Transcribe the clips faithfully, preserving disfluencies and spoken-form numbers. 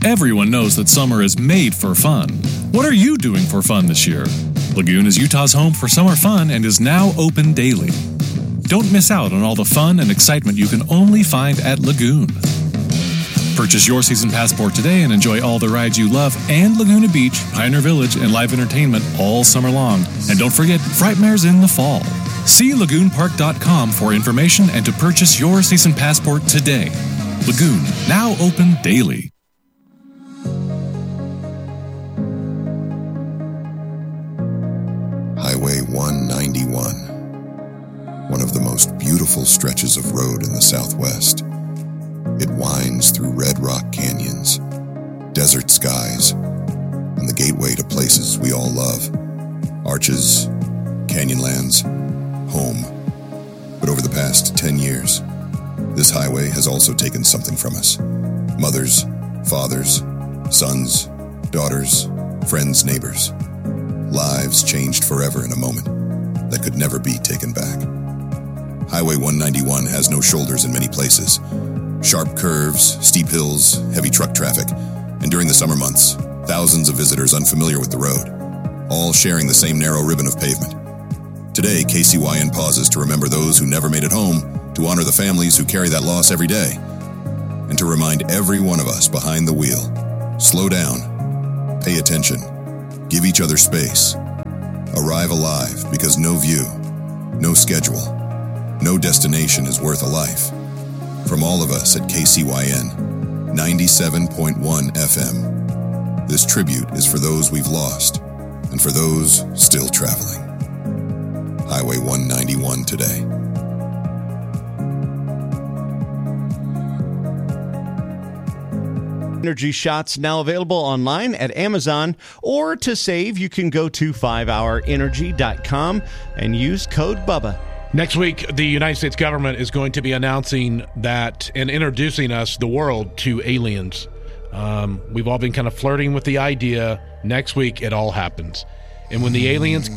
Everyone knows that summer is made for fun. What are you doing for fun this year? Lagoon is Utah's home for summer fun and is now open daily. Don't miss out on all the fun and excitement you can only find at Lagoon. Purchase your season passport today and enjoy all the rides you love and Laguna Beach, Pioneer Village, and live entertainment all summer long. And don't forget, Frightmare's in the fall. See lagoon park dot com for information and to purchase your season passport today. Lagoon, now open daily. Highway one ninety-one, one of the most beautiful stretches of road in the Southwest. It winds through red rock canyons, desert skies, and the gateway to places we all love. Arches, canyonlands, home. But over the past ten years, this highway has also taken something from us. Mothers, fathers, sons, daughters, friends, neighbors. Lives changed forever in a moment that could never be taken back. Highway one ninety-one has no shoulders in many places. Sharp curves, steep hills, heavy truck traffic, and during the summer months, thousands of visitors unfamiliar with the road, all sharing the same narrow ribbon of pavement. Today, K C Y N pauses to remember those who never made it home, to honor the families who carry that loss every day, and to remind every one of us behind the wheel, slow down, pay attention, give each other space, arrive alive because no view, no schedule, no destination is worth a life. From all of us at K C Y N, ninety-seven point one F M, this tribute is for those we've lost and for those still traveling. Highway one ninety-one today. Energy shots now available online at Amazon, or to save, you can go to five hour energy dot com and use code BUBBA. Next week, the United States government is going to be announcing that and introducing us, the world, to aliens. Um, we've all been kind of flirting with the idea. Next week, it all happens. And when the aliens...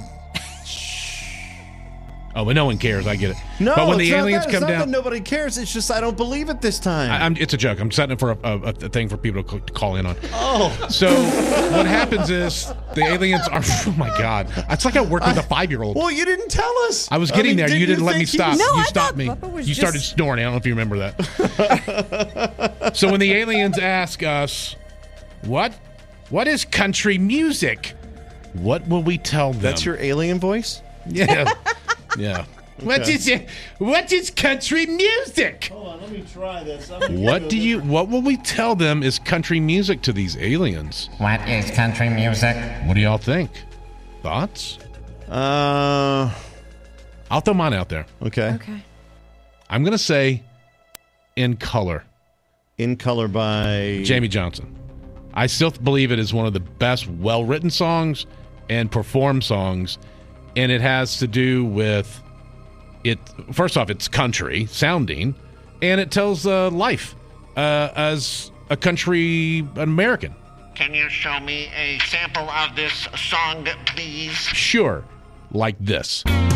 Oh, but no one cares. I get it. No, but when the it's not aliens that. come it's not down, that nobody cares. It's just I don't believe it this time. I, I'm, it's a joke. I'm setting it for a, a, a thing for people to call in on. Oh, so what happens is the aliens are. Oh my God! It's like I work with a five-year-old. Well, you didn't tell us. I was getting I mean, there. did You didn't you let me think stop. he- No, you I stopped thought me. Bubba was You just- started snoring. I don't know if you remember that. So when the aliens ask us, "What, what is country music?" What will we tell them? That's your alien voice? Yeah, yeah. What is it? What is country music? Hold on, let me try this. What do you? What will we tell them is country music to these aliens? What is country music? What do y'all think? Thoughts? Uh, I'll throw mine out there. okay. Okay. I'm gonna say, In Color, In Color by Jamie Johnson. I still believe it is one of the best, well-written songs and performed songs, and it has to do with it. First off, it's country sounding, and it tells uh, life uh, as a country American. Can you show me a sample of this song, please? Sure, like this.